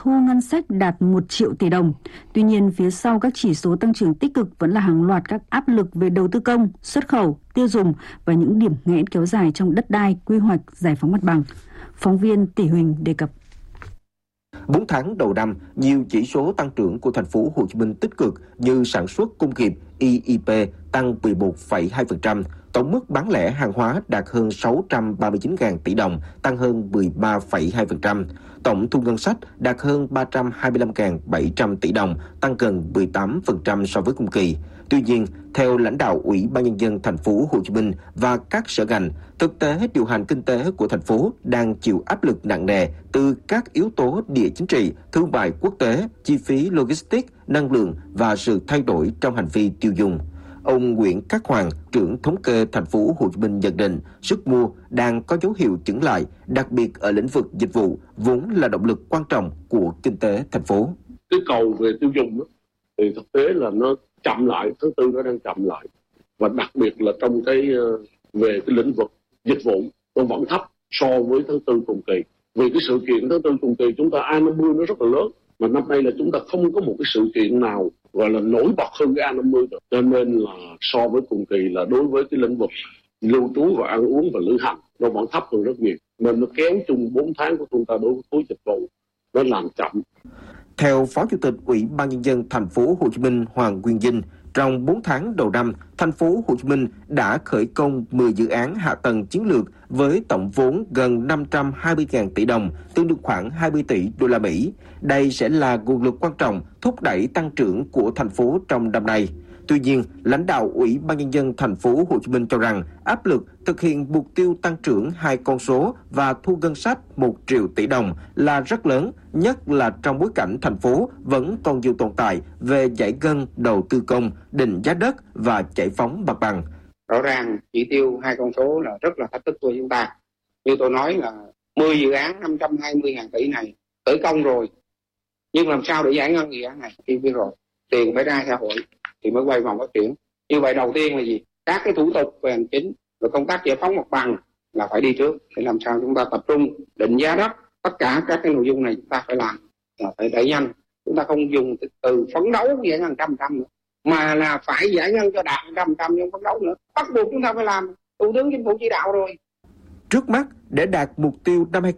thu ngân sách đạt 1 triệu tỷ đồng. Tuy nhiên, phía sau các chỉ số tăng trưởng tích cực vẫn là hàng loạt các áp lực về đầu tư công, xuất khẩu, tiêu dùng và những điểm nghẽn kéo dài trong đất đai, quy hoạch, giải phóng mặt bằng. Phóng viên Tỷ Huỳnh đề cập. 4 tháng đầu năm, nhiều chỉ số tăng trưởng của thành phố Hồ Chí Minh tích cực như sản xuất công nghiệp IIP tăng 11,2%, tổng mức bán lẻ hàng hóa đạt hơn 639.000 tỷ đồng, tăng hơn 13,2%, tổng thu ngân sách đạt hơn 325.700 tỷ đồng, tăng gần 18% so với cùng kỳ. Tuy nhiên, theo lãnh đạo Ủy ban Nhân dân thành phố Hồ Chí Minh và các sở ngành, thực tế điều hành kinh tế của thành phố đang chịu áp lực nặng nề từ các yếu tố địa chính trị, thương mại quốc tế, chi phí logistics, năng lượng và sự thay đổi trong hành vi tiêu dùng. Ông Nguyễn Cát Hoàng, trưởng thống kê thành phố Hồ Chí Minh nhận định sức mua đang có dấu hiệu chững lại, đặc biệt ở lĩnh vực dịch vụ, vốn là động lực quan trọng của kinh tế thành phố. Cái cầu về tiêu dùng thì thực tế là nó chậm lại, tháng tư nó đang chậm lại, và đặc biệt là trong về cái lĩnh vực dịch vụ nó vẫn thấp so với tháng tư cùng kỳ. Vì cái sự kiện tháng tư cùng kỳ chúng ta A50 nó rất là lớn, mà năm nay là chúng ta không có một cái sự kiện nào gọi là nổi bật hơn cái A50 được. Cho nên là so với cùng kỳ là đối với cái lĩnh vực lưu trú và ăn uống và lữ hành nó vẫn thấp hơn rất nhiều, nên nó kéo chung 4 tháng của chúng ta đối với khối dịch vụ nó làm chậm. Theo Phó Chủ tịch Ủy ban Nhân dân thành phố Hồ Chí Minh Hoàng Nguyên Dinh, trong 4 tháng đầu năm, thành phố Hồ Chí Minh đã khởi công 10 dự án hạ tầng chiến lược với tổng vốn gần 520.000 tỷ đồng, tương đương khoảng 20 tỷ đô la Mỹ. Đây sẽ là nguồn lực quan trọng thúc đẩy tăng trưởng của thành phố trong năm nay. Tuy nhiên, lãnh đạo Ủy ban Nhân dân thành phố Hồ Chí Minh cho rằng áp lực thực hiện mục tiêu tăng trưởng 2 con số và thu ngân sách 1 triệu tỷ đồng là rất lớn, nhất là trong bối cảnh thành phố vẫn còn nhiều tồn tại về giải ngân đầu tư công, định giá đất và giải phóng mặt bằng. Rõ ràng chỉ tiêu 2 con số là rất là thách thức của chúng ta. Như tôi nói là 10 dự án 520.000 tỷ này khởi công rồi, nhưng làm sao để giải ngân dự án này? Khi biết rồi, tiền phải ra xã hội thì mới quay vòng phát triển. Như vậy đầu tiên là gì? Các cái thủ tục về hành chính và công tác giải phóng mặt bằng là phải đi trước, để làm sao chúng ta tập trung định giá đất. Tất cả các cái nội dung này chúng ta phải làm, là phải đẩy nhanh. Chúng ta không dùng từ phấn đấu giải ngân 100% nữa, mà là phải giải ngân cho đạt 100% nhưng phấn đấu nữa. Bắt buộc chúng ta phải làm, Thủ tướng Chính phủ chỉ đạo rồi. Trước mắt, để đạt mục tiêu năm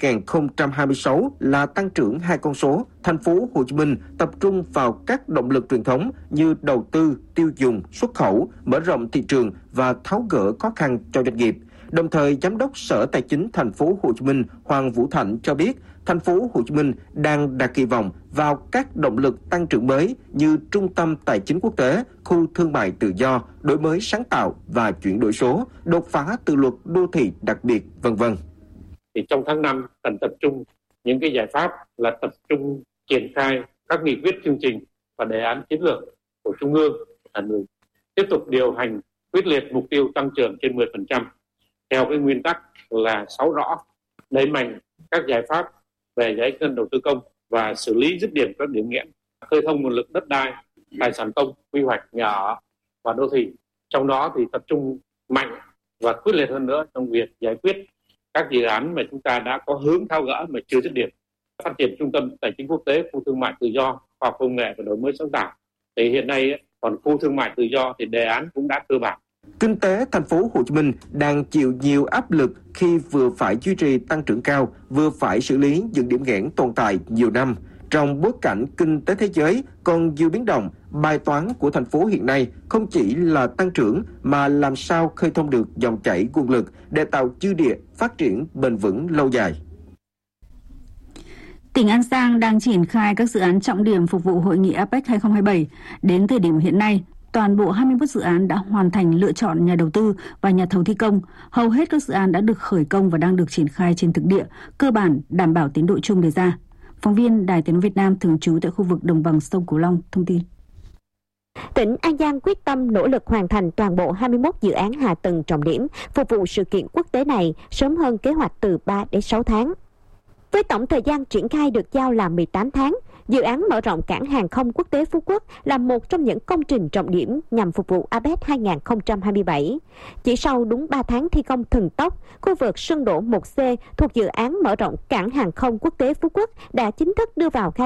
2026 là tăng trưởng 2 con số, thành phố Hồ Chí Minh tập trung vào các động lực truyền thống như đầu tư, tiêu dùng, xuất khẩu, mở rộng thị trường và tháo gỡ khó khăn cho doanh nghiệp. Đồng thời, Giám đốc Sở Tài chính thành phố Hồ Chí Minh Hoàng Vũ Thạnh cho biết, thành phố Hồ Chí Minh đang đặt kỳ vọng vào các động lực tăng trưởng mới như trung tâm tài chính quốc tế, khu thương mại tự do, đổi mới sáng tạo và chuyển đổi số, đột phá từ luật đô thị đặc biệt, v.v. Thì trong tháng 5 cần tập trung những cái giải pháp là tập trung triển khai các nghị quyết, chương trình và đề án chiến lược của Trung ương, tiếp tục điều hành quyết liệt mục tiêu tăng trưởng trên 10% theo cái nguyên tắc là 6 rõ, đẩy mạnh các giải pháp về giải ngân đầu tư công và xử lý dứt điểm các điểm nghẽn, khơi thông nguồn lực đất đai, tài sản công, quy hoạch nhà ở và đô thị. Trong đó thì tập trung mạnh và quyết liệt hơn nữa trong việc giải quyết các dự án mà chúng ta đã có hướng tháo gỡ mà chưa dứt điểm. Phát triển trung tâm tài chính quốc tế, khu thương mại tự do, khoa học công nghệ và đổi mới sáng tạo. Thì hiện nay còn khu thương mại tự do thì đề án cũng đã cơ bản. Kinh tế thành phố Hồ Chí Minh đang chịu nhiều áp lực khi vừa phải duy trì tăng trưởng cao, vừa phải xử lý những điểm nghẽn tồn tại nhiều năm. Trong bối cảnh kinh tế thế giới còn nhiều biến động, bài toán của thành phố hiện nay không chỉ là tăng trưởng mà làm sao khơi thông được dòng chảy nguồn lực để tạo dư địa phát triển bền vững lâu dài. Tỉnh An Giang đang triển khai các dự án trọng điểm phục vụ Hội nghị APEC 2027. Đến thời điểm hiện nay, toàn bộ 21 dự án đã hoàn thành lựa chọn nhà đầu tư và nhà thầu thi công. Hầu hết các dự án đã được khởi công và đang được triển khai trên thực địa, cơ bản đảm bảo tiến độ chung đề ra. Phóng viên Đài Tiếng nói Việt Nam thường trú tại khu vực đồng bằng sông Cửu Long thông tin. Tỉnh An Giang quyết tâm nỗ lực hoàn thành toàn bộ 21 dự án hạ tầng trọng điểm phục vụ sự kiện quốc tế này sớm hơn kế hoạch từ 3 đến 6 tháng. Với tổng thời gian triển khai được giao là 18 tháng, dự án mở rộng cảng hàng không quốc tế Phú Quốc là một trong những công trình trọng điểm nhằm phục vụ APEC 2027. Chỉ sau đúng 3 tháng thi công thần tốc, khu vực sân đỗ 1C thuộc dự án mở rộng cảng hàng không quốc tế Phú Quốc đã chính thức đưa vào khai